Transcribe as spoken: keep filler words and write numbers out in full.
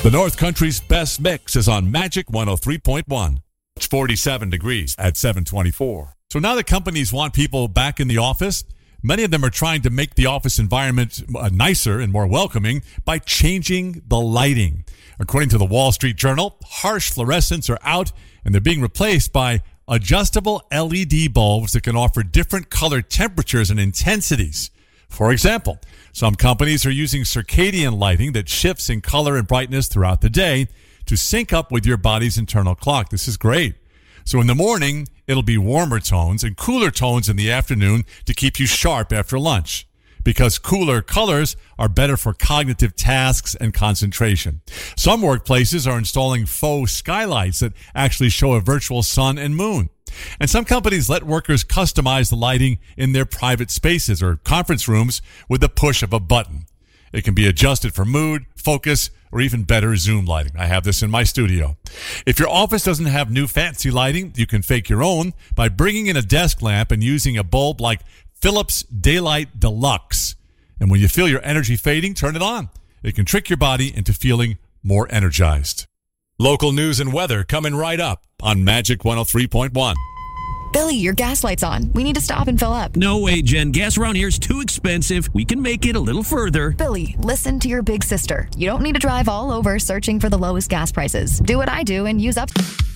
The North Country's best mix is on Magic one oh three point one. It's forty-seven degrees at seven twenty-four. So now that companies want people back in the office, many of them are trying to make the office environment uh, nicer and more welcoming by changing the lighting. According to the Wall Street Journal, harsh fluorescents are out and they're being replaced by adjustable L E D bulbs that can offer different color temperatures and intensities. For example, some companies are using circadian lighting that shifts in color and brightness throughout the day to sync up with your body's internal clock. This is great. So in the morning, it'll be warmer tones and cooler tones in the afternoon to keep you sharp after lunch, because cooler colors are better for cognitive tasks and concentration. Some workplaces are installing faux skylights that actually show a virtual sun and moon. And some companies let workers customize the lighting in their private spaces or conference rooms with the push of a button. It can be adjusted for mood, focus, or even better Zoom lighting. I have this in my studio. If your office doesn't have new fancy lighting, you can fake your own by bringing in a desk lamp and using a bulb like Philips Daylight Deluxe. And when you feel your energy fading, turn it on. It can trick your body into feeling more energized. Local news and weather coming right up on Magic one oh three point one. Billy, your gas light's on. We need to stop and fill up. No way, Jen. Gas around here is too expensive. We can make it a little further. Billy, listen to your big sister. You don't need to drive all over searching for the lowest gas prices. Do what I do and use up...